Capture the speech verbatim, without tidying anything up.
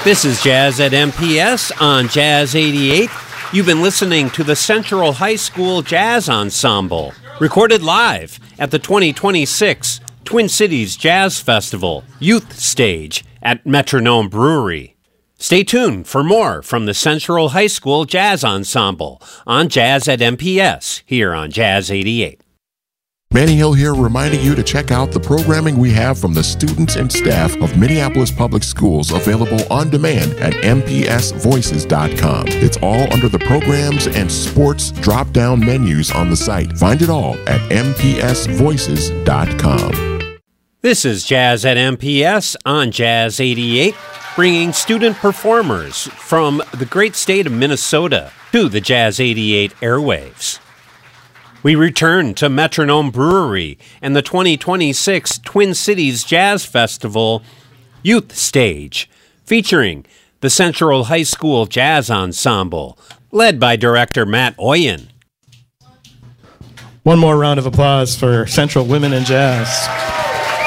This is Jazz at M P S on Jazz eighty-eight. You've been listening to the Central High School Jazz Ensemble, recorded live at the twenty twenty-six Twin Cities Jazz Festival Youth Stage at Metronome Brewery. Stay tuned for more from the Central High School Jazz Ensemble on Jazz at M P S here on Jazz eighty-eight. Manny Hill here, reminding you to check out the programming we have from the students and staff of Minneapolis Public Schools, available on demand at m p s voices dot com. It's all under the programs and sports drop-down menus on the site. Find it all at m p s voices dot com. This is Jazz at M P S on Jazz eighty-eight, bringing student performers from the great state of Minnesota to the Jazz eighty-eight airwaves. We return to Metronome Brewery and the twenty twenty-six Twin Cities Jazz Festival Youth Stage, featuring the Central High School Jazz Ensemble, led by director Matt Oyen. One more round of applause for Central Women in Jazz.